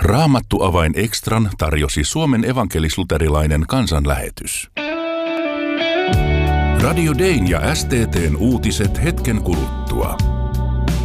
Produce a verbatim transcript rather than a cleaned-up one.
Raamattuavain Extran tarjosi Suomen evankelis-luterilainen kansanlähetys. Radio Dayn ja S T T:n uutiset hetken kuluttua.